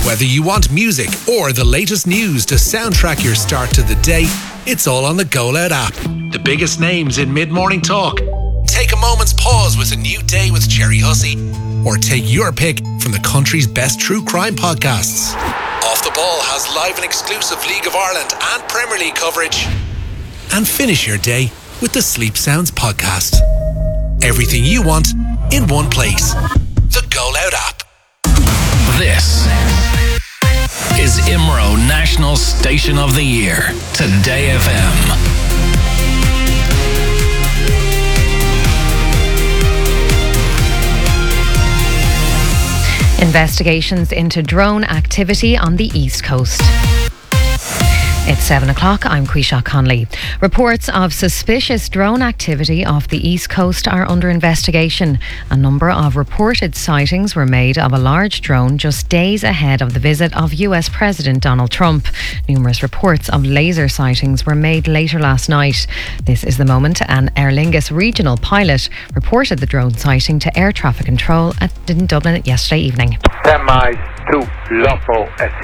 Whether you want music or the latest news to soundtrack your start to the day, it's all on the Go Loud app. The biggest names in mid-morning talk. Take a moment's pause with a new day with Jerry Hussey. Or take your pick from the country's best true crime podcasts. Off the Ball has live and exclusive League of Ireland and Premier League coverage. And finish your day with the Sleep Sounds podcast. Everything you want in one place. The Go Loud app. This is IMRO National Station of the Year. Today FM. Investigations into drone activity on the East Coast. It's 7 o'clock. I'm Quisha Conley. Reports of suspicious drone activity off the East Coast are under investigation. A number of reported sightings were made of a large drone just days ahead of the visit of US President Donald Trump. Numerous reports of laser sightings were made later last night. This is the moment an Aer Lingus regional pilot reported the drone sighting to air traffic control in Dublin yesterday evening. 10 miles to Lopo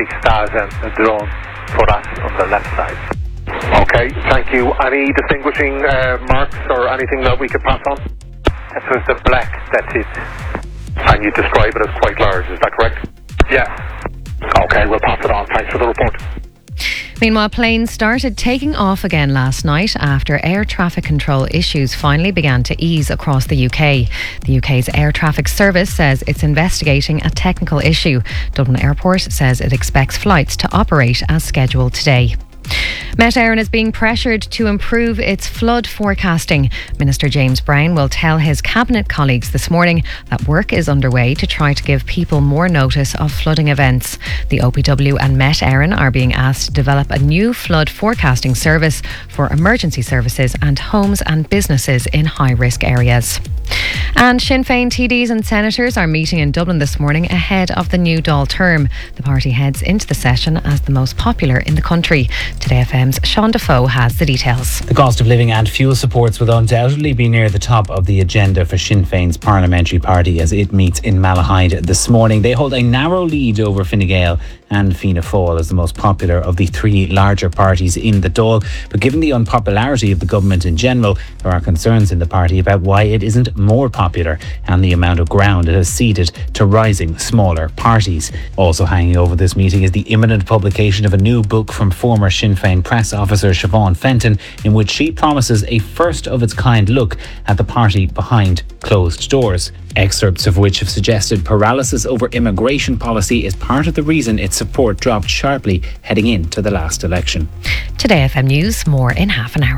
S6000 drone for us on the left side. Okay, thank you. Any distinguishing marks or anything that we could pass on? It was the black, that's it. And you describe it as quite large, is that correct? Yeah. Okay, we'll pass it on. Thanks for the report. Meanwhile, planes started taking off again last night after air traffic control issues finally began to ease across the UK. The UK's Air Traffic Service says it's investigating a technical issue. Dublin Airport says it expects flights to operate as scheduled today. Met Éireann is being pressured to improve its flood forecasting. Minister James Brown will tell his cabinet colleagues this morning that work is underway to try to give people more notice of flooding events. The OPW and Met Éireann are being asked to develop a new flood forecasting service for emergency services and homes and businesses in high-risk areas. And Sinn Féin TDs and senators are meeting in Dublin this morning ahead of the new Dáil term. The party heads into the session as the most popular in the country. Today FM's Sean Defoe has the details. The cost of living and fuel supports will undoubtedly be near the top of the agenda for Sinn Féin's parliamentary party as it meets in Malahide this morning. They hold a narrow lead over Fine Gael and Fianna Fáil as the most popular of the three larger parties in the Dáil. But given the unpopularity of the government in general, there are concerns in the party about why it isn't more popular and the amount of ground it has ceded to rising smaller parties. Also hanging over this meeting is the imminent publication of a new book from former Sinn Féin press officer Siobhan Fenton, in which she promises a first of its kind look at the party behind closed doors. Excerpts of which have suggested paralysis over immigration policy is part of the reason its support dropped sharply heading into the last election. Today FM News, more in half an hour.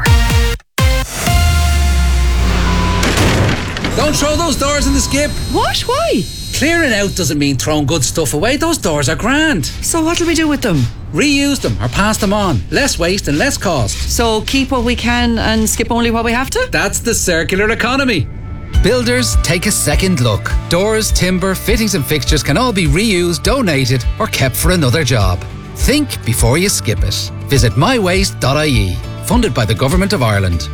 Don't throw those doors in the skip. What? Why? Clearing out doesn't mean throwing good stuff away. Those doors are grand. So what'll we do with them? Reuse them or pass them on. Less waste and less cost. So keep what we can and skip only what we have to? That's the circular economy. Builders, take a second look. Doors, timber, fittings and fixtures can all be reused, donated or kept for another job. Think before you skip it. Visit mywaste.ie. Funded by the Government of Ireland.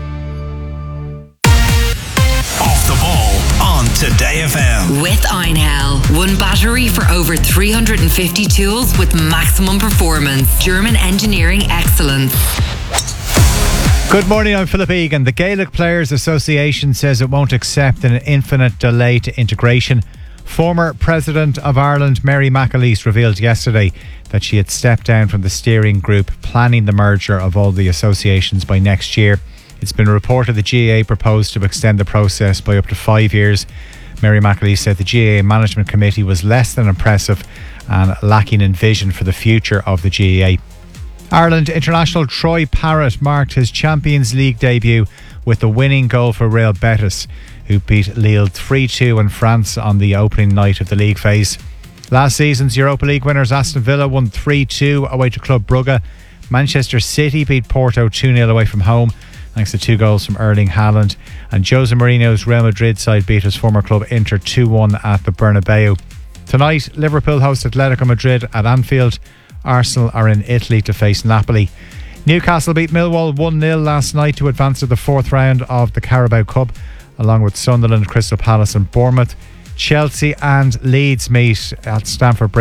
Off the Ball on Today FM. With Einhell. One battery for over 350 tools with maximum performance. German engineering excellence. Good morning, I'm Philip Egan. The Gaelic Players Association says it won't accept an infinite delay to integration. Former President of Ireland Mary McAleese revealed yesterday that she had stepped down from the steering group planning the merger of all the associations by next year. It's been reported the GAA proposed to extend the process by up to 5 years. Mary McAleese said the GAA Management Committee was less than impressive and lacking in vision for the future of the GAA. Ireland international Troy Parrott marked his Champions League debut with the winning goal for Real Betis, who beat Lille 3-2 in France on the opening night of the league phase. Last season's Europa League winners Aston Villa won 3-2 away to Club Brugge. Manchester City beat Porto 2-0 away from home, thanks to 2 goals from Erling Haaland. And Jose Mourinho's Real Madrid side beat his former club Inter 2-1 at the Bernabeu. Tonight, Liverpool host Atletico Madrid at Anfield. Arsenal are in Italy to face Napoli. Newcastle beat Millwall 1-0 last night to advance to the 4th round of the Carabao Cup, along with Sunderland, Crystal Palace and Bournemouth. Chelsea and Leeds meet at Stamford Bridge